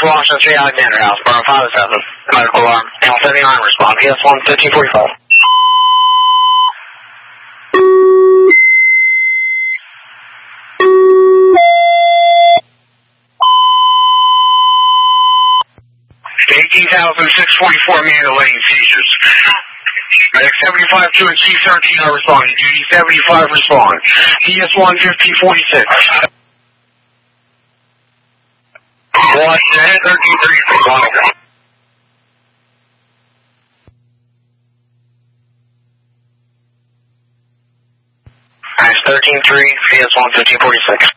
Washington Street, Alexander House, Burn 507. Medical alarm. Channel 79, respond. PS1, 1345. $18,644 Amanda Lane seizures. Medic 75 to a G13 are responding. Duty 75 respond. PS1 1546. Watch ahead 13-3 responding. Nice 13-3, PS1 1546.